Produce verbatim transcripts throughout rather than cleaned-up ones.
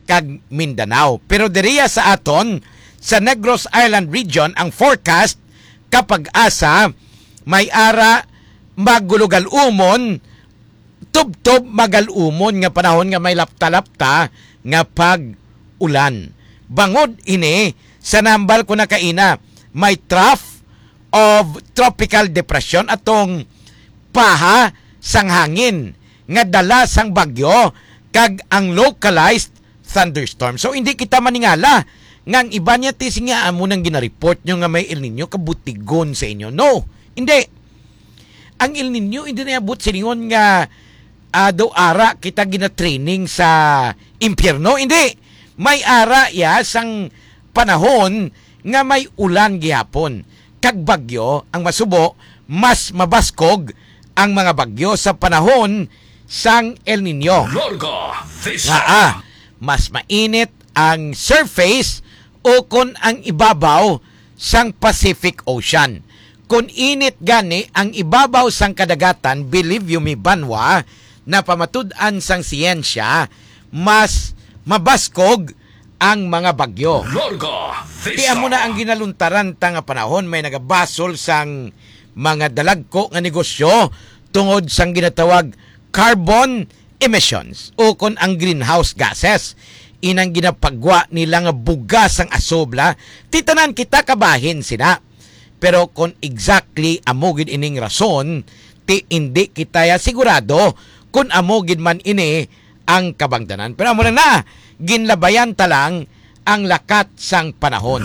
kag Mindanao. Pero diriya sa aton sa Negros Island region ang forecast kapag asa may ara magulugal-umon tub-tub magal-umon nga panahon nga may lapta-lapta nga pag-ulan. Bangod ini sa nambal ko na kaina may trough of tropical depression atong paha sang hangin nga dala sang bagyo kag ang localized thunderstorm. So hindi kita maningala nga ang iba niya tising nga amo nang ginareport nyo nga may El Nino kabutigon sa inyo. No, hindi. Ang El Nino hindi na abot siningon nga uh, do ara kita gina-training sa impyerno. Hindi. May ara ya sang panahon nga may ulan gihapon. Kag bagyo ang masubo mas mabaskog ang mga bagyo sa panahon sang El Nino. Nga ah, mas mainit ang surface o kun ang ibabaw sang Pacific Ocean. Kung init gani ang ibabaw sang kadagatan, believe you me banwa, na pamatud-an sang siyensya, mas mabaskog ang mga bagyo. Tiyan mo na ang ginaluntaran ta nga panahon, may nagabasol sang mga dalagko nga negosyo tungod sang ginatawag carbon emissions o kon ang greenhouse gases. Inang ginapagwa nila nga bugas ang asobla, titanan kita kabahin sina. Pero kung exactly amogid ining rason, ti hindi kita ya sigurado kung amogid man ini ang kabangdanan. Pero amo na, ginlabayan talang ang lakat sang panahon.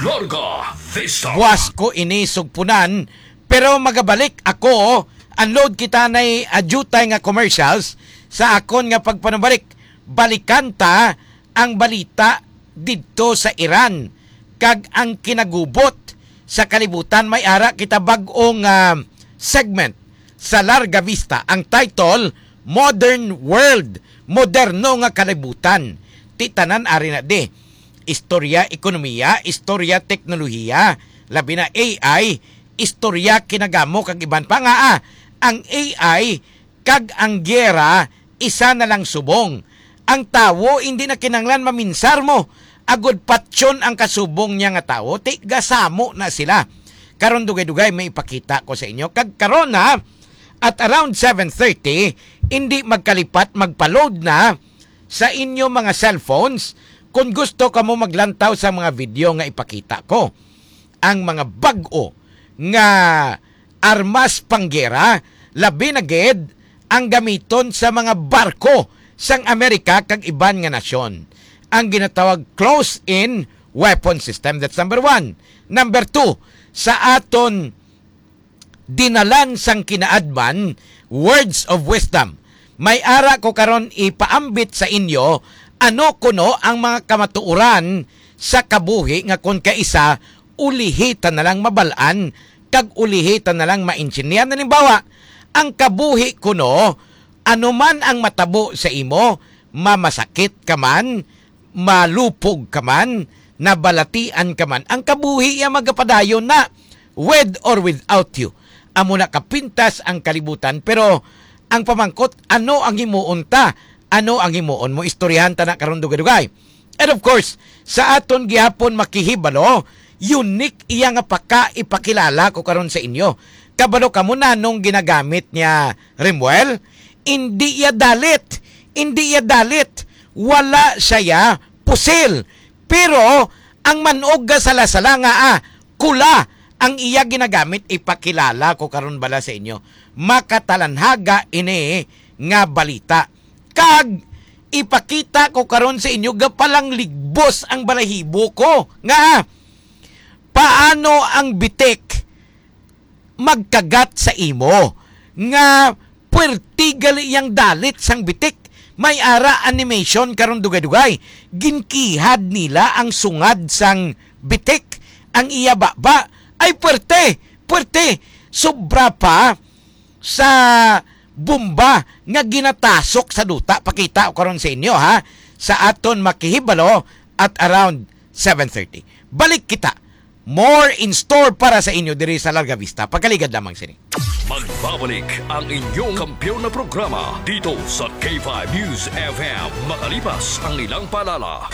Buwas ko ini sugpunan, pero magabalik ako, unload kita na adjutay nga commercials sa akon nga pagpanabalik. Balikan ta ang balita didto sa Iran kag ang kinagubot sa kalibutan. May ara kita bag-ong uh, segment sa Larga Vista. Ang title, Modern World, moderno nga kalibutan. Titanan ari na de, istorya ekonomiya, istorya teknolohiya, labi na A I, istorya kinagamo kag iban pa nga ah, ang A I kag ang gera isa na lang subong. Ang tawo hindi na kinanglan maminsar mo. Agod patsyon ang kasubong niya nga tawo, ti gasamo na sila. Karon dugay-dugay may ipakita ko sa inyo. Kag karon na at around seven thirty, hindi magkalipat magpa-load na sa inyo mga cellphones kung gusto ka mo maglantaw sa mga video nga ipakita ko. Ang mga bag-o nga armas panggera, labi na ged ang gamiton sa mga barko sang Amerika kag iban nga nasyon. Ang ginatawag close-in weapon system. That's number one. Number two, sa aton dinalan sang kinaadman, words of wisdom. May ara ko karon ipaambit sa inyo ano kuno ang mga kamatuoran sa kabuhi nga kun kaisa ulihitan na lang mabalaan kag ulihitan na lang maintindihan. Halimbawa, ang kabuhi kuno, anuman ang matabo sa imo, mamasakit ka man, malupog ka man, nabalatian ka man, ang kabuhi ya magapadayon na, with or without you. Amo na kapintas ang kalibutan, pero ang pamangkot, ano ang himuon ta? Ano ang himuon mo? Istoryahan ta na karon dugay-dugay. And of course, sa aton gihapon makihibalo, unique iya nga paka ipakilala ko karon sa inyo. Kabalo ka muna nung ginagamit niya Rimuel, hindi iya dalit. Hindi iya dalit. Wala siya pusil. Pero, ang manog ga sala-sala nga ah, kula ang iya ginagamit, ipakilala ko karon bala sa inyo. Makatalanhaga ini nga balita. Kag, ipakita ko karon sa inyo, gapalang ligbos ang balahibo ko. Nga, paano ang bitik magkagat sa imo? Nga, puertigali yang dalit sang bitik. May ara animation karon dugay-dugay. Ginkihad nila ang sungad sang bitik. Ang iya baba ay puerte, puerte. Sobra pa sa bomba nga ginatasok sa duta. Pakita ko karon sa inyo ha. Sa aton makihibalo at around seven thirty. Balik kita. More in store para sa inyo diri sa Larga Vista. Pagkaligad lamang sini. Magbabalik ang inyong kampiyon na programa dito sa K five News F M makalipas ang ilang palala.